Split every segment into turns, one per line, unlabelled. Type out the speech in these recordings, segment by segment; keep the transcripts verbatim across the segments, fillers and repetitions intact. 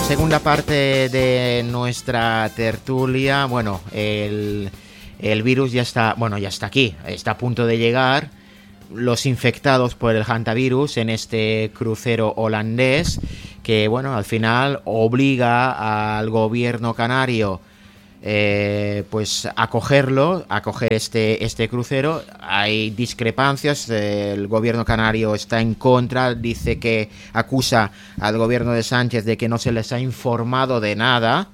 segunda parte de nuestra tertulia. Bueno, el, el virus ya está, bueno, ya está aquí, está a punto de llegar. Los infectados por el hantavirus en este crucero holandés que, bueno, al final obliga al gobierno canario eh, pues a cogerlo, a coger este, este crucero. Hay discrepancias, el gobierno canario está en contra, dice que acusa al gobierno de Sánchez de que no se les ha informado de nada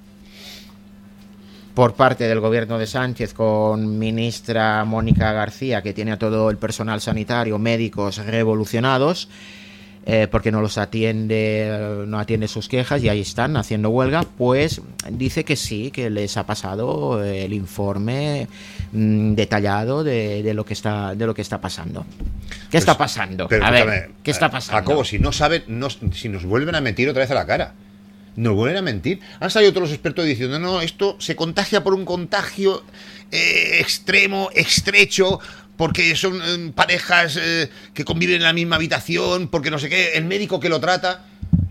por parte del gobierno de Sánchez, con ministra Mónica García, que tiene a todo el personal sanitario, médicos revolucionados, eh, porque no los atiende, no atiende sus quejas y ahí están haciendo huelga. Pues dice que sí, que les ha pasado el informe mmm, detallado de, de lo que está, de lo que está pasando. ¿Qué pues, está pasando?
Pero,
a ver, ¿qué está pasando?
Jacobo, si no saben, no, si nos vuelven a mentir otra vez a la cara. No vuelven a mentir. Han salido todos los expertos diciendo, no, esto se contagia por un contagio eh, extremo, estrecho, porque son eh, parejas eh, que conviven en la misma habitación, porque no sé qué, el médico que lo trata.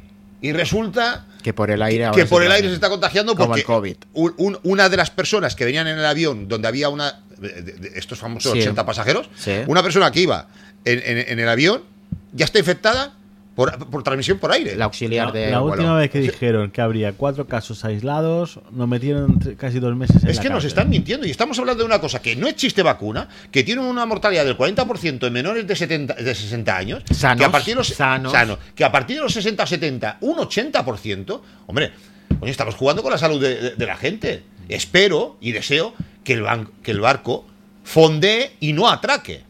Y resulta
que por el aire,
que por el aire se está contagiando
como
porque
el COVID.
Un, un, una de las personas que venían en el avión donde había una de, de, de estos famosos sí. ochenta pasajeros, sí. una persona que iba en, en, en el avión ya está infectada Por, por transmisión por aire.
La auxiliar
la,
de
La última bueno, vez que dijeron que habría cuatro casos aislados, nos metieron casi dos meses en
Es
la
que
cárcel.
Nos están mintiendo y estamos hablando de una cosa que no existe vacuna, que tiene una mortalidad del cuarenta por ciento en menores de, setenta, de sesenta años,
sanos,
que a partir de los
sanos.
Sano, que a partir de los sesenta o setenta, un ochenta por ciento, hombre, oye, estamos jugando con la salud de, de, de la gente. Espero y deseo que el, ban, que el barco fondee y no atraque.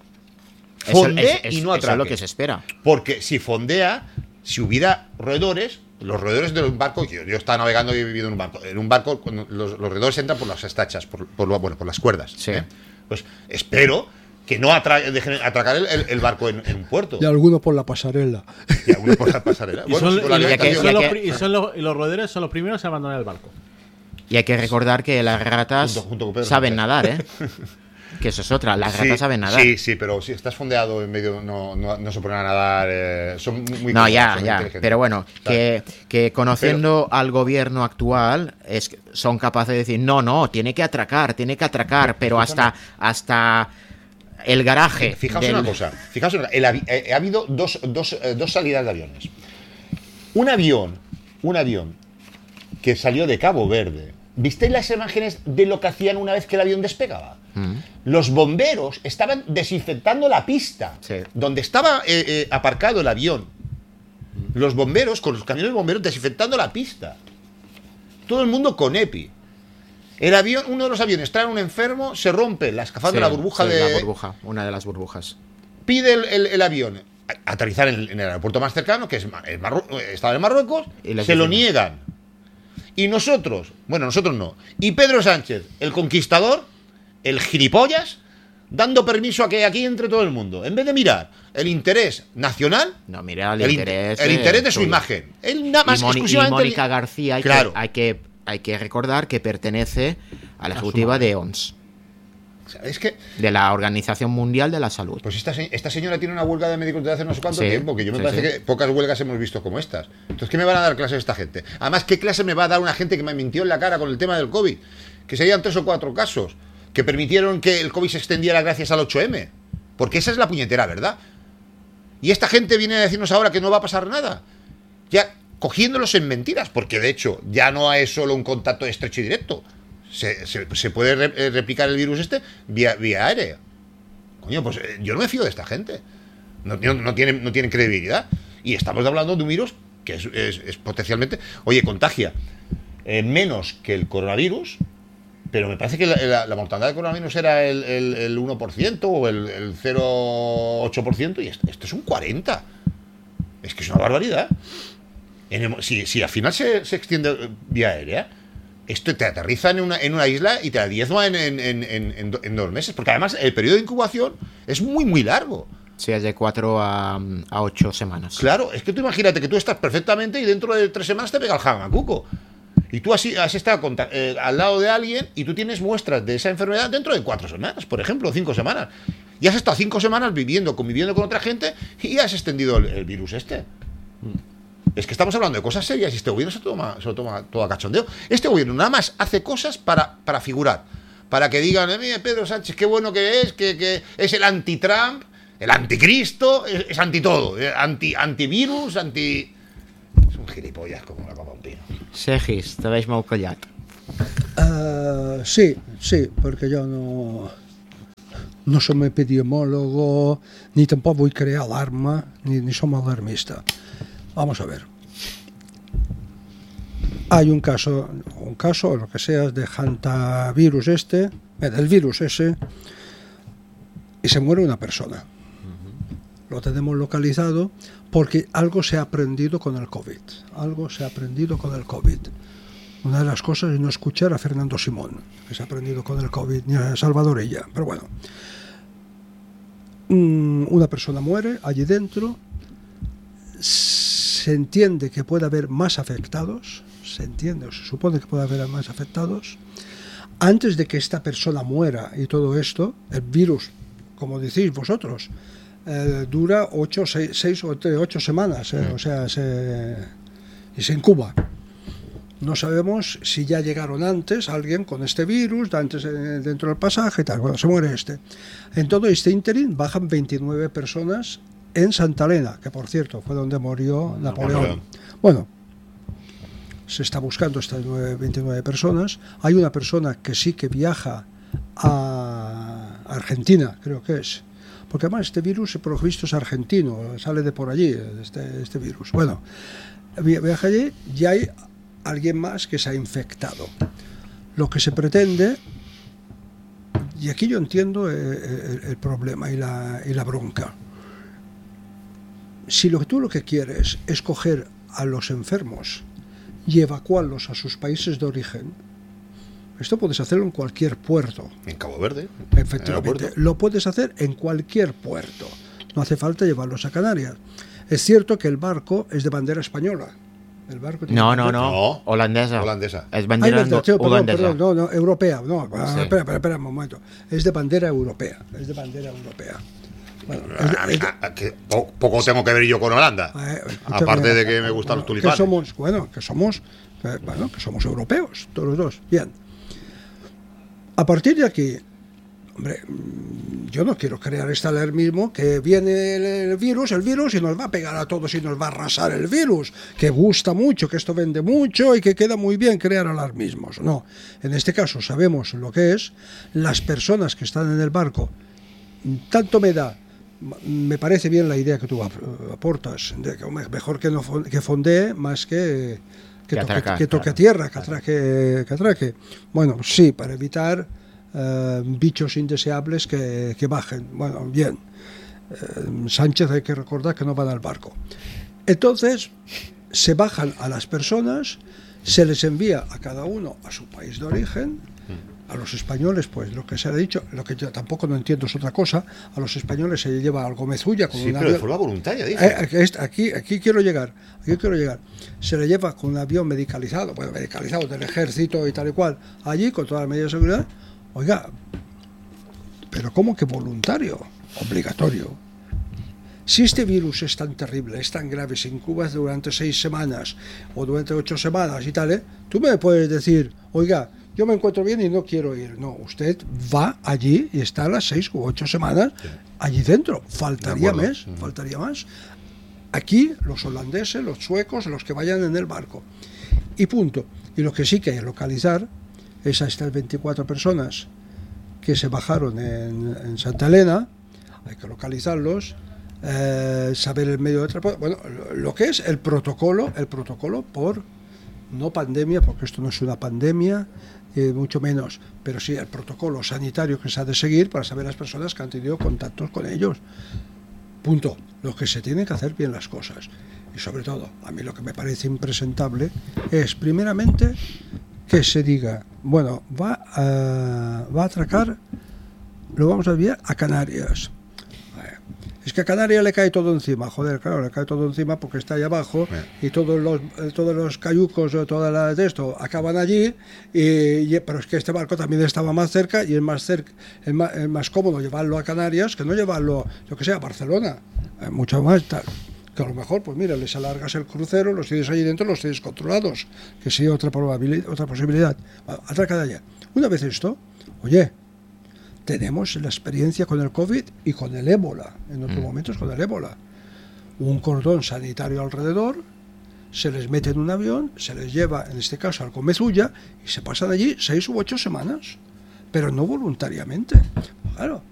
Fondee
es, es,
y no atraque.
Eso es lo que se espera.
Porque si fondea, si hubiera roedores, los roedores de un barco, yo, yo estaba navegando y he vivido en un barco, en un barco los, los roedores entran por las estachas, por, por, bueno, por las cuerdas.
Sí.
¿eh? Pues espero que no atra dejen atracar el, el, el barco en, en un puerto.
Y algunos por la pasarela.
Y algunos por la pasarela.
Y,
bueno,
son,
sí, por la
y,
que,
que, son
la
los, y, son los, y los roedores son los primeros a abandonar el barco.
Y hay que recordar que las ratas junto, junto Pedro, saben nadar, ¿eh? Que eso es otra, las ratas
sí,
saben nadar.
Sí, sí, pero si estás fondeado en medio, no, no, no se ponen a nadar. Eh, son muy
No, ya, ya. Pero bueno, que, que conociendo pero, al gobierno actual, es, son capaces de decir, no, no, tiene que atracar, tiene que atracar, pero hasta, hasta el garaje.
Fijaos
del...
una cosa, fijaos una, el, eh, ha habido dos, dos, eh, dos salidas de aviones. Un avión, un avión que salió de Cabo Verde. ¿Visteis las imágenes de lo que hacían una vez que el avión despegaba? Mm. Los bomberos estaban desinfectando la pista sí. donde estaba eh, eh, aparcado el avión. Los bomberos, con los camiones bomberos, desinfectando la pista. Todo el mundo con EPI. El avión, uno de los aviones trae a un enfermo, se rompe la escafandra, sí, la burbuja
sí,
de...
la burbuja, una de las burbujas.
Pide el, el, el avión a, aterrizar en el, en el aeropuerto más cercano, que es el Marru estaba en Marruecos, y se lo niegan. Y nosotros, bueno, nosotros no, y Pedro Sánchez, el conquistador, el gilipollas, dando permiso a que aquí entre todo el mundo, en vez de mirar el interés nacional,
no, mira el,
el
interés,
el interés de su
suyo.
imagen. Él nada más
y, Moni
exclusivamente
y Mónica García, hay,
claro.
que, hay, que, hay que recordar que pertenece a la ejecutiva de O M S.
Es que,
de la Organización Mundial de la Salud.
Pues esta, esta señora tiene una huelga de médicos desde hace no sé cuánto
sí,
tiempo, que yo me
sí,
parece
sí.
que pocas huelgas hemos visto como estas. Entonces, ¿qué me van a dar clases esta gente? Además, ¿qué clase me va a dar una gente que me mintió en la cara con el tema del COVID? Que serían tres o cuatro casos que permitieron que el COVID se extendiera gracias al ocho eme. Porque esa es la puñetera verdad. Y esta gente viene a decirnos ahora que no va a pasar nada. Ya cogiéndolos en mentiras, porque de hecho ya no es solo un contacto estrecho y directo. Se, se, se puede re, replicar el virus este vía, vía aérea. Coño, pues eh, yo no me fío de esta gente. No, no, no, tienen, no tienen credibilidad. Y estamos hablando de un virus que es, es, es potencialmente... Oye, contagia eh, menos que el coronavirus, pero me parece que la, la, la mortandad del coronavirus era el, el, el uno por ciento o el, el cero coma ocho por ciento y esto, esto es un cuarenta por ciento. Es que es una barbaridad. En el, si, si al final se, se extiende vía aérea, esto te aterriza en una, en una isla y te la diezma en, en, en, en, en dos meses. Porque además el periodo de incubación es muy, muy largo.
Sí, es de cuatro a ocho semanas.
Claro, es que tú imagínate que tú estás perfectamente y dentro de tres semanas te pega el jamacuco. Y tú así has estado eh, al lado de alguien y tú tienes muestras de esa enfermedad dentro de cuatro semanas, por ejemplo, cinco semanas. Y has estado cinco semanas viviendo, conviviendo con otra gente y has extendido el, el virus este. Es que estamos hablando de cosas serias y este gobierno se, toma, se lo toma todo a cachondeo. Este gobierno nada más hace cosas para, para figurar, para que digan, mira, Pedro Sánchez, qué bueno que es, que, que es el anti-Trump, el anticristo, es, es anti todo, anti, antivirus, anti... Es un gilipollas como la copa un pino.
Segis, te veis molt callat.
Uh, sí, sí, porque yo no, no soy epidemiólogo, ni tampoco voy a crear alarma, ni, ni somos alarmista. Vamos a ver. Hay un caso, un caso, lo que sea, de hantavirus este, eh, del virus ese, y se muere una persona. Lo tenemos localizado porque algo se ha aprendido con el COVID. Algo se ha aprendido con el COVID. Una de las cosas es no escuchar a Fernando Simón, que se ha aprendido con el COVID, ni a Salvador Illa. Pero bueno, una persona muere allí dentro. Se entiende que puede haber más afectados, se entiende o se supone que puede haber más afectados. Antes de que esta persona muera y todo esto, el virus, como decís vosotros, eh, dura ocho, seis, seis o ocho semanas, eh, o sea, se, y se incuba. No sabemos si ya llegaron antes alguien con este virus, antes eh, dentro del pasaje y tal. Bueno, se muere este. En todo este ínterin bajan veintinueve personas en Santa Elena, que por cierto fue donde murió Napoleón. Napoleón. Bueno, se está buscando estas veintinueve personas. Hay una persona que sí que viaja a Argentina, creo que es. Porque además este virus, por lo visto, es argentino, sale de por allí, este, este virus. Bueno, viaja allí y hay alguien más que se ha infectado. Lo que se pretende, y aquí yo entiendo el, el, el problema y la, y la bronca. Si lo que tú lo que quieres es coger a los enfermos y evacuarlos a sus países de origen, esto puedes hacerlo en cualquier puerto.
En Cabo Verde.
Efectivamente, lo puedes hacer en cualquier puerto. No hace falta llevarlos a Canarias. Es cierto que el barco es de bandera española. El barco
no, no, no,
no.
Holandesa.
Holandesa.
Es bandera
Ay, verdad, tío, perdón,
holandesa.
perdón, no, no, europea. No,
Sí.
espera, espera, espera un momento. Es de bandera europea. Es de bandera europea. Bueno, es de,
A mí,
es de,
a- a- que po- poco tengo que ver yo con Holanda.
Eh, escúchame,
Aparte de que me gustan los
que
tulipanes.
somos, bueno, que somos, eh, bueno, que somos europeos, todos los dos. Bien. A partir de aquí, hombre, mm, yo no quiero crear este alarmismo que viene el, el virus, el virus y nos va a pegar a todos y nos va a arrasar el virus, que gusta mucho, que esto vende mucho y que queda muy bien crear alarmismos. No, en este caso sabemos lo que es, las personas que están en el barco, tanto me da. Me parece bien la idea que tú aportas, de que hombre, mejor que no fon- que fondee más que que,
Que
toque,
atracar,
que toque
claro.
tierra, que atraque, que atraque. Bueno, sí, para evitar eh, bichos indeseables que, que bajen. Bueno, bien. Eh, Sánchez hay que recordar que no van al barco. Entonces, se bajan a las personas, se les envía a cada uno a su país de origen. A los españoles, pues lo que se ha dicho, lo que yo tampoco no entiendo es otra cosa, a los españoles se les lleva algo mezulla con
Sí,
un
pero de
avión.
forma voluntaria, dice.
Eh, aquí, es- aquí, aquí quiero llegar, aquí quiero llegar. Se le lleva con un avión medicalizado, bueno, medicalizado del ejército y tal y cual, allí con todas las medidas de seguridad. Oiga, pero ¿cómo que voluntario? Obligatorio. Si este virus es tan terrible, es tan grave, se incuba durante seis semanas o durante ocho semanas y tal, ¿eh? Tú me puedes decir, oiga, yo me encuentro bien y no quiero ir. No, usted va allí y está las seis u ocho semanas allí dentro. Faltaría
De acuerdo.
más, faltaría más. Aquí los holandeses, los suecos, los que vayan en el barco. Y punto. Y lo que sí que hay que localizar es a estas veinticuatro personas que se bajaron en, en Santa Elena. Hay que localizarlos, eh, saber el medio de transporte. Bueno, lo, lo que es el protocolo, el protocolo por no pandemia, porque esto no es una pandemia, eh, mucho menos, pero sí el protocolo sanitario que se ha de seguir para saber las personas que han tenido contactos con ellos. Punto. Lo que se tienen que hacer bien las cosas. Y sobre todo, a mí lo que me parece impresentable es, primeramente, que se diga, bueno, va a, va a atracar, lo vamos a enviar a Canarias. Es que a Canarias le cae todo encima, joder, claro, le cae todo encima porque está ahí abajo y todos los eh, todos los cayucos o todas las de esto acaban allí, y, y- pero es que este barco también estaba más cerca y es más cerca, es más, es más cómodo llevarlo a Canarias que no llevarlo, yo que sé, a Barcelona, eh, mucho más tal. Que a lo mejor, pues mira, les alargas el crucero, los tienes allí dentro, los tienes controlados, que sería otra probabilidad, otra posibilidad. Atraca de allá. Una vez esto, oye, tenemos la experiencia con el COVID y con el ébola, en otros mm. momentos con el ébola. Un cordón sanitario alrededor, se les mete en un avión, se les lleva, en este caso, al Comezulla, y se pasan allí seis u ocho semanas, pero no voluntariamente. Claro,